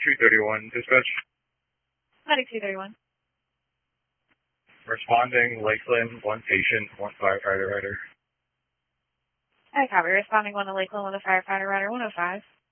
231, dispatch. Medic 231. Responding, Lakeland, one patient, one firefighter rider. I copy. Responding 1 to Lakeland with a firefighter rider 105.